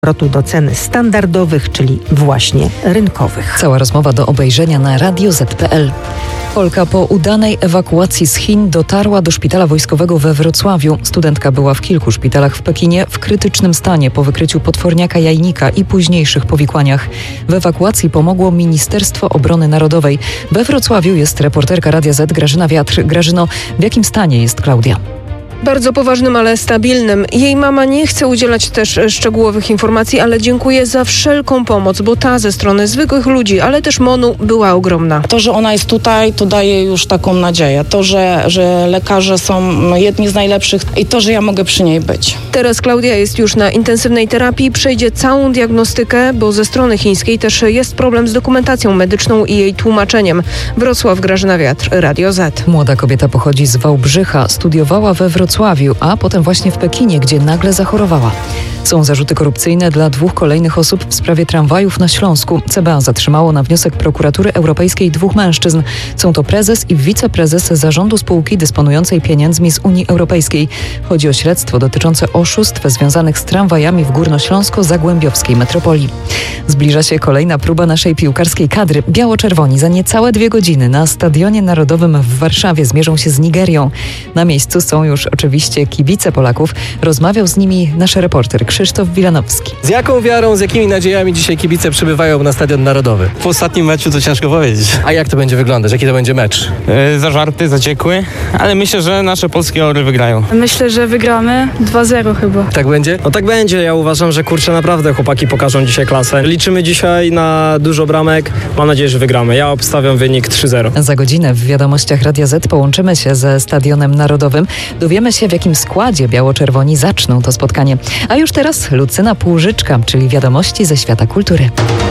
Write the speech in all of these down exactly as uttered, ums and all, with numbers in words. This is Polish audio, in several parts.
powrotu do cen standardowych, czyli właśnie rynkowych. Cała rozmowa do obejrzenia na radio zet kropka pe el. Polka po udanej ewakuacji z Chin dotarła do szpitala wojskowego we Wrocławiu. Studentka była w kilku szpitalach w Pekinie w krytycznym stanie po wykryciu potworniaka jajnika i późniejszych powikłaniach. W ewakuacji pomogło Ministerstwo Obrony Narodowej. We Wrocławiu jest reporterka Radia Z Grażyna Wiatr. Grażyno, w jakim stanie jest Klaudia? Bardzo poważnym, ale stabilnym. Jej mama nie chce udzielać też szczegółowych informacji, ale dziękuję za wszelką pomoc, bo ta ze strony zwykłych ludzi, ale też MON-u była ogromna. To, że ona jest tutaj, to daje już taką nadzieję. To, że, że lekarze są jedni z najlepszych i to, że ja mogę przy niej być. Teraz Klaudia jest już na intensywnej terapii, przejdzie całą diagnostykę, bo ze strony chińskiej też jest problem z dokumentacją medyczną i jej tłumaczeniem. Wrocław, Grażyna Wiatr, Radio Z. Młoda kobieta pochodzi z Wałbrzycha, studiowała we Wrocławiu, a potem właśnie w Pekinie, gdzie nagle zachorowała. Są zarzuty korupcyjne dla dwóch kolejnych osób w sprawie tramwajów na Śląsku. C B A zatrzymało na wniosek Prokuratury Europejskiej dwóch mężczyzn. Są to prezes i wiceprezes zarządu spółki dysponującej pieniędzmi z Unii Europejskiej. Chodzi o śledztwo dotyczące oszustw związanych z tramwajami w górnośląsko-zagłębiowskiej metropolii. Zbliża się kolejna próba naszej piłkarskiej kadry. Biało-czerwoni za niecałe dwie godziny na Stadionie Narodowym w Warszawie zmierzą się z Nigerią. Na miejscu są już oczywiście kibice Polaków. Rozmawiał z nimi nasz reporter Krzysztof Wilanowski. Z jaką wiarą, z jakimi nadziejami dzisiaj kibice przybywają na Stadion Narodowy? Po ostatnim meczu to ciężko powiedzieć. A jak to będzie wyglądać? Jaki to będzie mecz? Yy, zażarty, zaciekły, ale myślę, że nasze polskie Orły wygrają. Myślę, że wygramy dwa zero chyba. Tak będzie? No tak będzie. Ja uważam, że kurczę, naprawdę chłopaki pokażą dzisiaj klasę. Liczymy dzisiaj na dużo bramek. Mam nadzieję, że wygramy. Ja obstawiam wynik trzy zero. Za godzinę w wiadomościach Radia Z połączymy się ze Stadionem Narodowym. Dowiemy się, w jakim składzie biało-czerwoni zaczną to spotkanie. A już teraz Lucyna Półżyczka, czyli wiadomości ze świata kultury.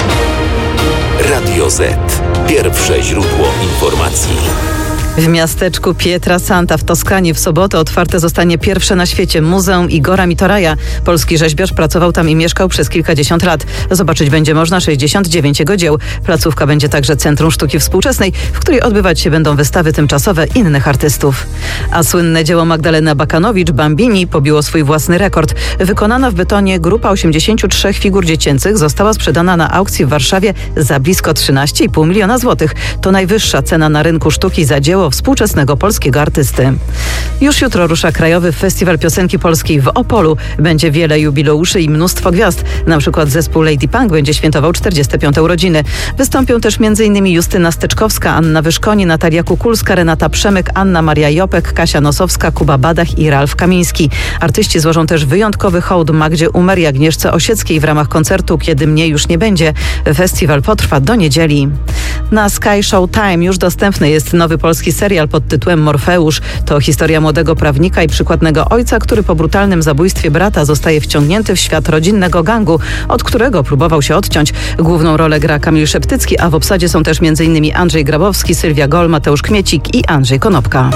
Radio Z. Pierwsze źródło informacji. W miasteczku Pietrasanta w Toskanii w sobotę otwarte zostanie pierwsze na świecie Muzeum Igora Mitoraja. Polski rzeźbiarz pracował tam i mieszkał przez kilkadziesiąt lat. Zobaczyć będzie można sześćdziesiąt dziewięć jego dzieł. Placówka będzie także Centrum Sztuki Współczesnej, w której odbywać się będą wystawy tymczasowe innych artystów. A słynne dzieło Magdaleny Abakanowicz Bambini pobiło swój własny rekord. Wykonana w betonie grupa osiemdziesięciu trzech figur dziecięcych została sprzedana na aukcji w Warszawie za blisko trzynaście i pół miliona złotych. To najwyższa cena na rynku sztuki za dzieło współczesnego polskiego artysty. Już jutro rusza Krajowy Festiwal Piosenki Polskiej w Opolu. Będzie wiele jubileuszy i mnóstwo gwiazd. Na przykład zespół Lady Punk będzie świętował czterdzieste piąte urodziny. Wystąpią też m.in. Justyna Steczkowska, Anna Wyszkoni, Natalia Kukulska, Renata Przemyk, Anna Maria Jopek, Kasia Nosowska, Kuba Badach i Ralf Kamiński. Artyści złożą też wyjątkowy hołd Magdzie Umer i Agnieszce Osieckiej w ramach koncertu Kiedy mnie już nie będzie. Festiwal potrwa do niedzieli. Na Sky Show Time już dostępny jest nowy polski serial pod tytułem Morfeusz. To historia młodego prawnika i przykładnego ojca, który po brutalnym zabójstwie brata zostaje wciągnięty w świat rodzinnego gangu, od którego próbował się odciąć. Główną rolę gra Kamil Szeptycki, a w obsadzie są też m.in. Andrzej Grabowski, Sylwia Gol, Mateusz Kmiecik i Andrzej Konopka.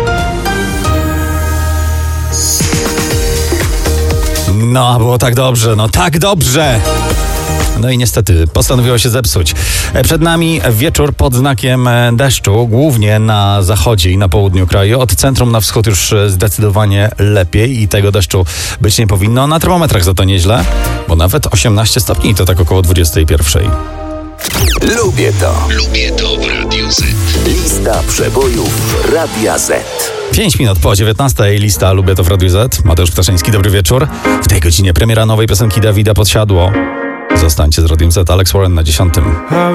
No, było tak dobrze, no tak dobrze! No i niestety postanowiło się zepsuć. Przed nami wieczór pod znakiem deszczu, głównie na zachodzie i na południu kraju. Od centrum na wschód już zdecydowanie lepiej i tego deszczu być nie powinno. Na termometrach za to nieźle, bo nawet osiemnaście stopni to tak około dwudziestej pierwszej. Lubię to. Lubię to w Radiu Z. Lista przebojów Radia Z. pięć minut po dziewiętnastej lista Lubię to w Radiu Z. Mateusz Ptaszyński, dobry wieczór. W tej godzinie premiera nowej piosenki Dawida Podsiadło. Zostańcie z Radiem Z. Alex Warren na dziesiątym.